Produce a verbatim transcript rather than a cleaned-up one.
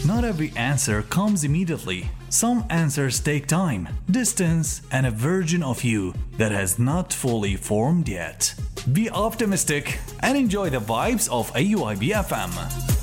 Not every answer comes immediately. Some answers take time, distance, and a version of you that has not fully formed yet. Be optimistic and enjoy the vibes of A U I B F M.